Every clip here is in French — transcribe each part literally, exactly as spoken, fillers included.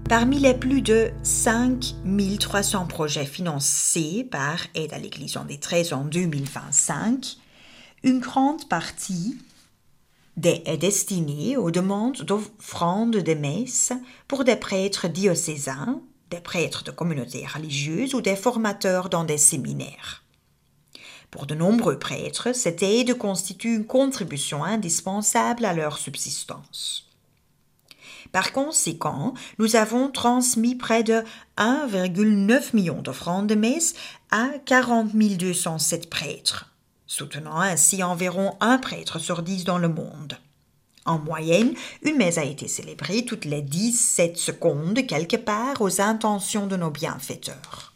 Parmi les plus de cinq mille trois cents projets financés par Aide à l'Église en détresse en deux mille vingt-cinq, une grande partie est destinée aux demandes d'offrandes de messes pour des prêtres diocésains, des prêtres de communautés religieuses ou des formateurs dans des séminaires. Pour de nombreux prêtres, cette aide constitue une contribution indispensable à leur subsistance. Par conséquent, nous avons transmis près de un virgule neuf million d'offrandes de messe à quarante mille deux cent sept prêtres, soutenant ainsi environ un prêtre sur dix dans le monde. En moyenne, une messe a été célébrée toutes les dix-sept secondes quelque part aux intentions de nos bienfaiteurs.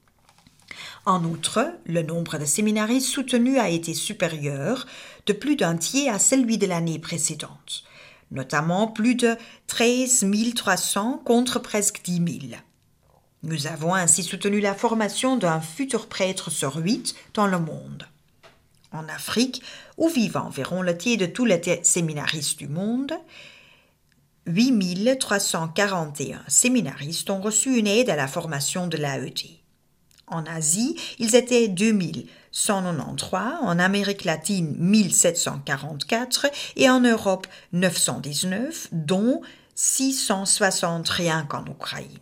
En outre, le nombre de séminaristes soutenus a été supérieur de plus d'un tiers à celui de l'année précédente, notamment plus de treize mille trois cents contre presque dix mille. Nous avons ainsi soutenu la formation d'un futur prêtre sur huit dans le monde. En Afrique, où vivent environ le tiers de tous les séminaristes du monde, huit mille trois cent quarante et un séminaristes ont reçu une aide à la formation de l'A E D. En Asie, ils étaient deux mille cent quatre-vingt-treize, en Amérique latine mille sept cent quarante-quatre et en Europe neuf cent dix-neuf, dont six cent soixante rien qu'en Ukraine.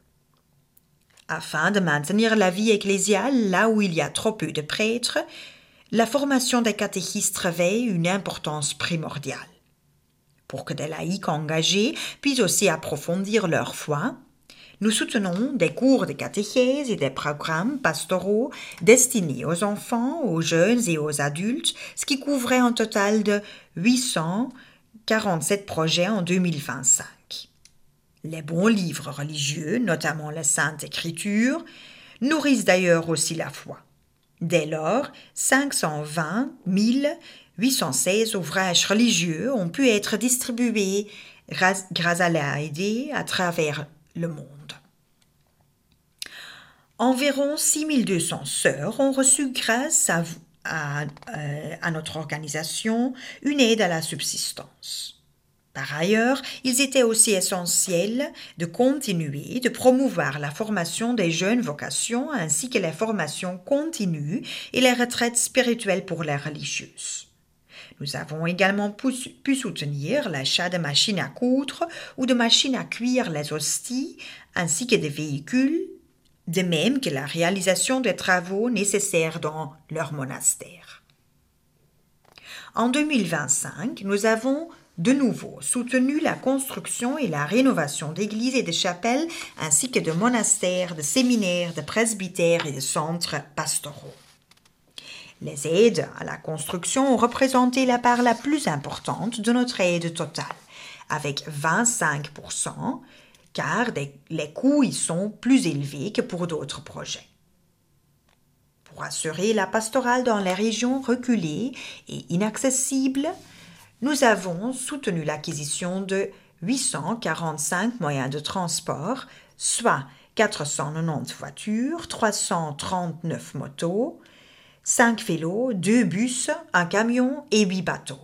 Afin de maintenir la vie ecclésiale là où il y a trop peu de prêtres, la formation des catéchistes revêt une importance primordiale. Pour que des laïcs engagés puissent aussi approfondir leur foi, nous soutenons des cours de catéchèse et des programmes pastoraux destinés aux enfants, aux jeunes et aux adultes, ce qui couvrait un total de huit cent quarante-sept projets en deux mille vingt-cinq. Les bons livres religieux, notamment la Sainte Écriture, nourrissent d'ailleurs aussi la foi. Dès lors, cinq cent vingt mille huit cent seize ouvrages religieux ont pu être distribués grâce à l'A E D à travers le monde. Environ six mille deux cents sœurs ont reçu grâce à, à, à notre organisation une aide à la subsistance. Par ailleurs, il était aussi essentiel de continuer de promouvoir la formation des jeunes vocations ainsi que les formations continues et les retraites spirituelles pour les religieuses. Nous avons également pu soutenir l'achat de machines à coudre ou de machines à cuire les hosties ainsi que des véhicules, de même que la réalisation des travaux nécessaires dans leur monastère. En deux mille vingt-cinq, nous avons de nouveau soutenu la construction et la rénovation d'églises et de chapelles ainsi que de monastères, de séminaires, de presbytères et de centres pastoraux. Les aides à la construction ont représenté la part la plus importante de notre aide totale, avec vingt-cinq pour cent, car des, les coûts y sont plus élevés que pour d'autres projets. Pour assurer la pastorale dans les régions reculées et inaccessibles, nous avons soutenu l'acquisition de huit cent quarante-cinq moyens de transport, soit quatre cent quatre-vingt-dix voitures, trois cent trente-neuf motos, cinq vélos, deux bus, un camion et huit bateaux.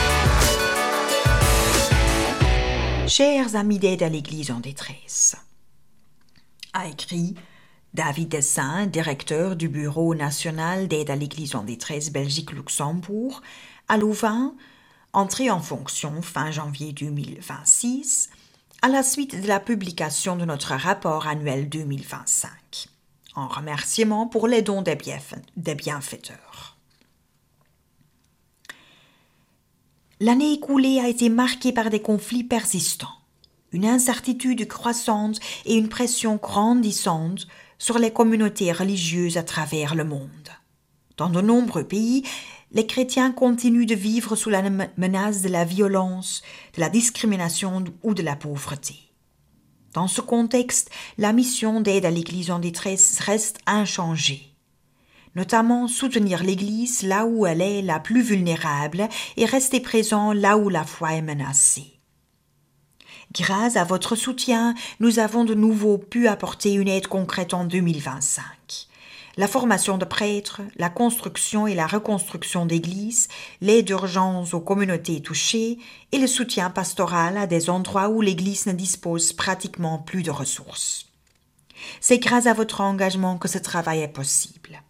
Chers amis d'Aide à l'Église en détresse, a écrit David Dessin, directeur du Bureau national d'Aide à l'Église en détresse Belgique-Luxembourg, à Louvain, entré en fonction fin janvier deux mille vingt-six, à la suite de la publication de notre rapport annuel deux mille vingt-cinq, en remerciement pour les dons des, bienfa- des bienfaiteurs. L'année écoulée a été marquée par des conflits persistants, une incertitude croissante et une pression grandissante sur les communautés religieuses à travers le monde. Dans de nombreux pays, les chrétiens continuent de vivre sous la menace de la violence, de la discrimination ou de la pauvreté. Dans ce contexte, la mission d'aide à l'Église en détresse reste inchangée. Notamment soutenir l'Église là où elle est la plus vulnérable et rester présent là où la foi est menacée. Grâce à votre soutien, nous avons de nouveau pu apporter une aide concrète en deux mille vingt-cinq. la formation de prêtres, la construction et la reconstruction d'églises, l'aide d'urgence aux communautés touchées et le soutien pastoral à des endroits où l'Église ne dispose pratiquement plus de ressources. C'est grâce à votre engagement que ce travail est possible.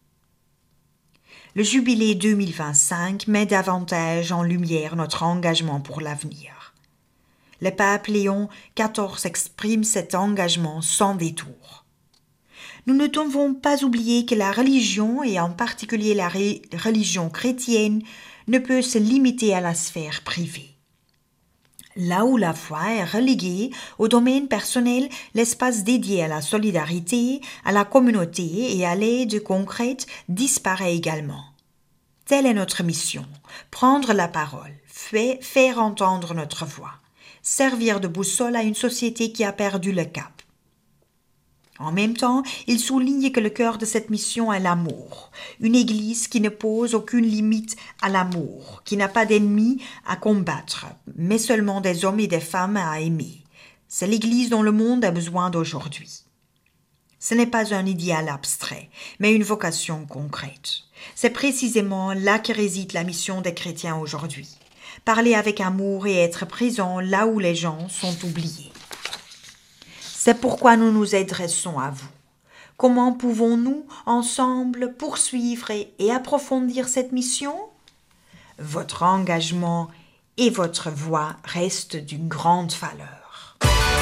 Le jubilé deux mille vingt-cinq met davantage en lumière notre engagement pour l'avenir. Le pape Léon quatorze exprime cet engagement sans détour. Nous ne devons pas oublier que la religion, et en particulier la ré- religion chrétienne, ne peut se limiter à la sphère privée. Là où la foi est reléguée au domaine personnel, l'espace dédié à la solidarité, à la communauté et à l'aide concrète disparaît également. Telle est notre mission, prendre la parole, fait, faire entendre notre voix, servir de boussole à une société qui a perdu le cap. En même temps, il souligne que le cœur de cette mission est l'amour, une Église qui ne pose aucune limite à l'amour, qui n'a pas d'ennemis à combattre, mais seulement des hommes et des femmes à aimer. C'est l'Église dont le monde a besoin d'aujourd'hui. Ce n'est pas un idéal abstrait, mais une vocation concrète. C'est précisément là que réside la mission des chrétiens aujourd'hui. Parler avec amour et être présent là où les gens sont oubliés. C'est pourquoi nous nous adressons à vous. Comment pouvons-nous, ensemble, poursuivre et approfondir cette mission? Votre engagement et votre voix restent d'une grande valeur.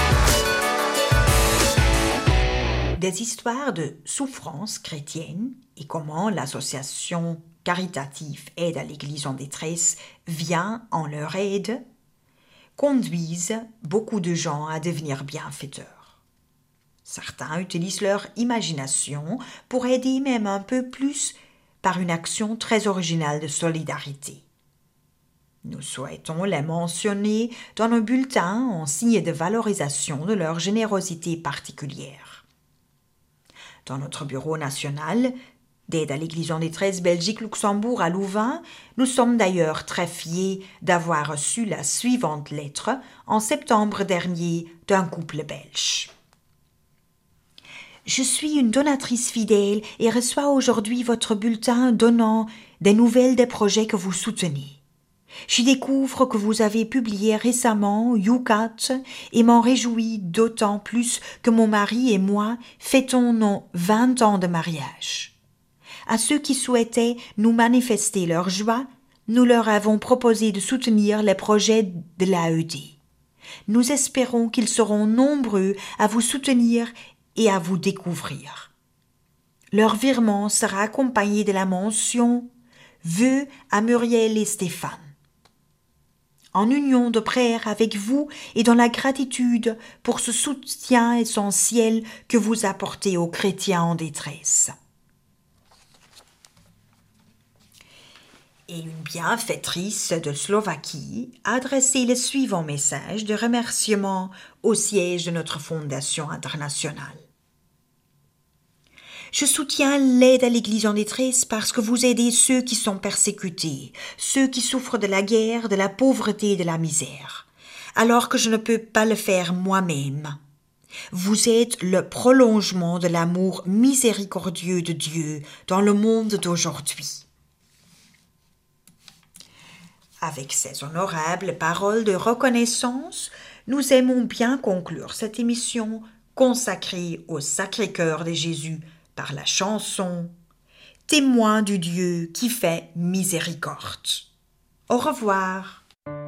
Des histoires de souffrance chrétienne et comment l'association caritative Aide à l'Église en détresse vient en leur aide conduisent beaucoup de gens à devenir bienfaiteurs. Certains utilisent leur imagination pour aider même un peu plus par une action très originale de solidarité. Nous souhaitons les mentionner dans nos bulletins en signe de valorisation de leur générosité particulière. Dans notre bureau national d'aide à l'Église en détresse Belgique-Luxembourg à Louvain, nous sommes d'ailleurs très fiers d'avoir reçu la suivante lettre en septembre dernier d'un couple belge. Je suis une donatrice fidèle et reçois aujourd'hui votre bulletin donnant des nouvelles des projets que vous soutenez. J'y découvre que vous avez publié récemment YouCat et m'en réjouis d'autant plus que mon mari et moi fêtons nos vingt ans de mariage. À ceux qui souhaitaient nous manifester leur joie, nous leur avons proposé de soutenir les projets de l'A E D. Nous espérons qu'ils seront nombreux à vous soutenir et à vous découvrir. Leur virement sera accompagné de la mention « Vœux à Muriel et Stéphane ». En union de prière avec vous et dans la gratitude pour ce soutien essentiel que vous apportez aux chrétiens en détresse. Et une bienfaitrice de Slovaquie a adressé le suivant message de remerciement au siège de notre fondation internationale. Je soutiens l'aide à l'Église en détresse parce que vous aidez ceux qui sont persécutés, ceux qui souffrent de la guerre, de la pauvreté et de la misère, alors que je ne peux pas le faire moi-même. Vous êtes le prolongement de l'amour miséricordieux de Dieu dans le monde d'aujourd'hui. Avec ces honorables paroles de reconnaissance, nous aimons bien conclure cette émission consacrée au Sacré-Cœur de Jésus par la chanson « Témoin du Dieu qui fait miséricorde ». Au revoir.